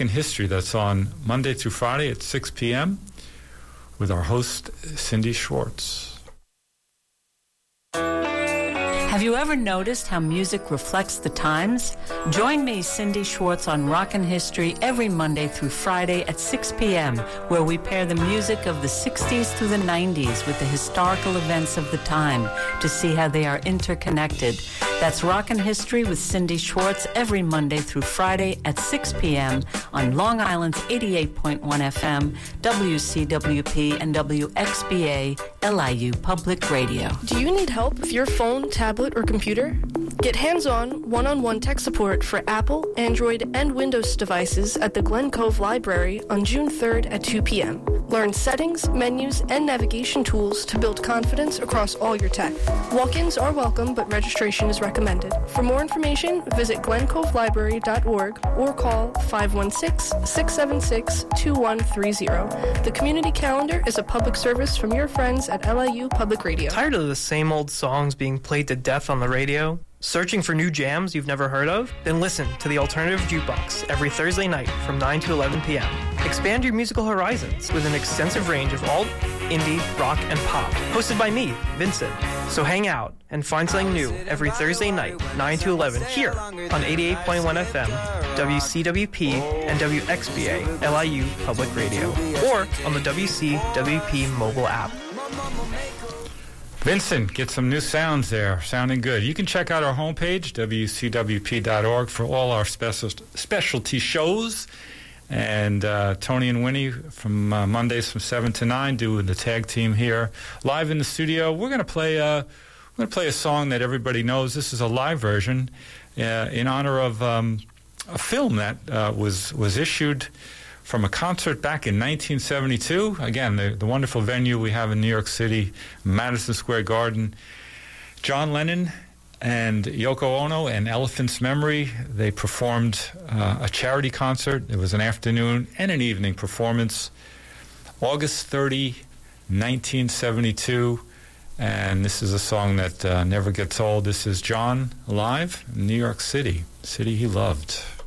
Rockin' History. That's on Monday through Friday at 6 p.m. with our host, Cindy Schwartz. Have you ever noticed how music reflects the times? Join me, Cindy Schwartz, on Rockin' History every Monday through Friday at 6 p.m., where we pair the music of the 60s through the 90s with the historical events of the time to see how they are interconnected. That's Rockin' History with Cindy Schwartz every Monday through Friday at 6 p.m. on Long Island's 88.1 FM, WCWP, and WXBA, LIU Public Radio. Do you need help with your phone, tablet, or computer? Get hands-on, one-on-one tech support for Apple, Android, and Windows devices at the Glen Cove Library on June 3rd at 2 p.m. Learn settings, menus, and navigation tools to build confidence across all your tech. Walk-ins are welcome, but registration is recommended. For more information, visit glencovelibrary.org or call 516-676-2130. The community calendar is a public service from your friends at LIU Public Radio. Tired of the same old songs being played to death on the radio? Searching for new jams you've never heard of? Then listen to the Alternative Jukebox every Thursday night from 9 to 11 p.m. Expand your musical horizons with an extensive range of alt, indie, rock, and pop. Hosted by me, Vincent. So hang out and find something new every Thursday night, 9 to 11, here on 88.1 FM, WCWP, and WXBA, LIU Public Radio, or on the WCWP mobile app. Vincent, get some new sounds there, sounding good. You can check out our homepage, wcwp.org, for all our specialty shows. And Tony and Winnie from Mondays from 7 to 9 doing the tag team here live in the studio. We're going to play a song that everybody knows. This is a live version in honor of a film that was issued from a concert back in 1972. Again, the wonderful venue we have in New York City, Madison Square Garden. John Lennon and Yoko Ono and Elephant's Memory, they performed a charity concert. It was an afternoon and an evening performance. August 30, 1972. And this is a song that never gets old. This is John live in New York City, city he loved.